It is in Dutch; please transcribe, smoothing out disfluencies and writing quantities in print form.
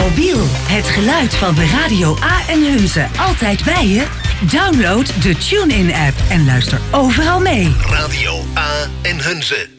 mobiel, het geluid van de Radio A en Hunze altijd bij je? Download de TuneIn-app en luister overal mee. Radio A en Hunze.